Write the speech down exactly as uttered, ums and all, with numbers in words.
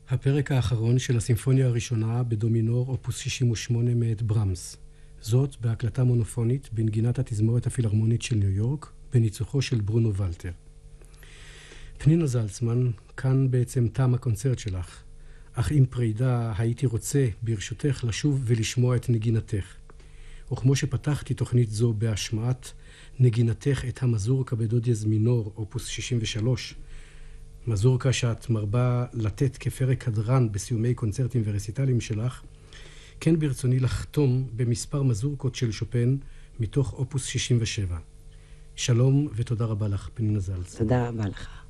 הפרק האחרון של הסימפוניה הראשונה בדו מינור אופוס שישים ושמונה מאת ברמס. זאת בהקלטה מונופונית בנגינת התזמורת הפילהרמונית של ניו יורק, בניצוחו של ברונו ולטר. פנינה זלצמן, כאן בעצם תם הקונצרט שלך, אך עם פרידה הייתי רוצה ברשותך לשוב ולשמוע את נגינתך. וכמו שפתחתי תוכנית זו בהשמעת נגינתך את המזורקה בדו דיאז מינור אופוס שישים ושלוש, מזורקה שאת מרבה לתת כפרק הדרן בסיומי קונצרטים ורסיטליים שלך, כן ברצוני לחתום במספר מזורקות של שופן מתוך אופוס שישים ושבע. שלום ותודה רבה לך, פנינה זלצמן. תודה רבה לך.